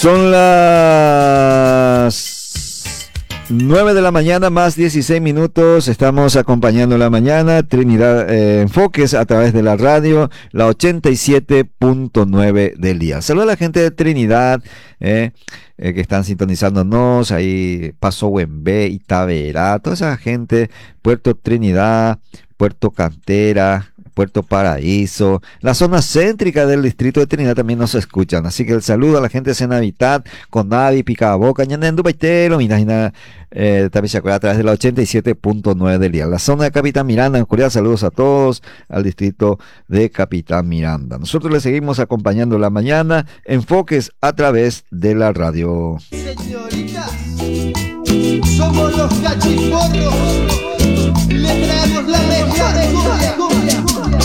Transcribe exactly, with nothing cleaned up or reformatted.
Son las nueve de la mañana más dieciséis minutos. Estamos acompañando la mañana Trinidad eh, Enfoques a través de la radio, la ochenta y siete punto nueve del día. Saludos a la gente de Trinidad eh, eh, que están sintonizándonos ahí, Paso Güembe, Itaverá, toda esa gente, Puerto Trinidad, Puerto Cantera, Puerto Paraíso, la zona céntrica del distrito de Trinidad también nos escuchan. Así que el saludo a la gente de Senavitat, Conavi, Picaboca, Ñanendu, Baitelo, Minajina, eh, también se acuerda a través de la ochenta y siete punto nueve del día. La zona de Capitán Miranda, en Cordial saludos a todos, al distrito de Capitán Miranda. Nosotros le seguimos acompañando la mañana, enfoques a través de la radio. Señoritas, somos los cachiporros, le traemos la mejor cumbia.